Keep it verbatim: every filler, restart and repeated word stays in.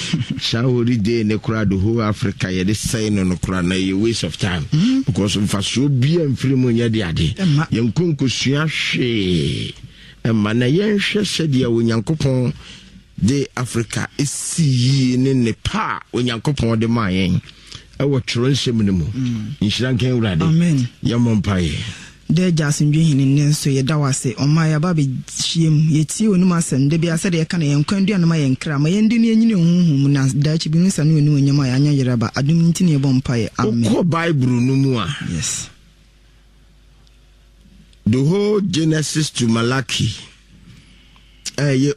Shawori day ne kura the whole Africa ye de say no no kura na ye waste of time mm-hmm. because mfa so bia mfiri mu nya de ade ye nkonkosua hwe e ma na ye hwe sede onyankopon de Africa esi ne ne pa onyankopon de ma yen e wo tworo nsem ne mu nhyira nkan urade amen ye mompaye de jasinjwe hinin nso ye dawase omaya ba be hiem ye tie onum asem de bia se de ka na ye nkwandu anama ye nkra ma ye ndi ne nyine huhum na dachi bi nsa no onum nyama ya anya yeraba adum nti ne bo mpaye amen ko bible no mu a yes the whole Genesis to Malachi eh